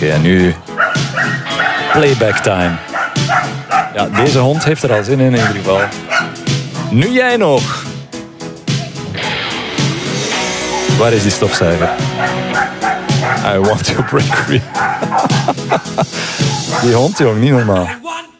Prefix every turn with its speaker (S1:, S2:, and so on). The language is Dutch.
S1: Oké, en nu playback time. Ja, deze hond heeft er al zin in ieder geval. Nu jij nog. Waar is die stofzuiger? I want to break free. Die hond, jong, niet normaal.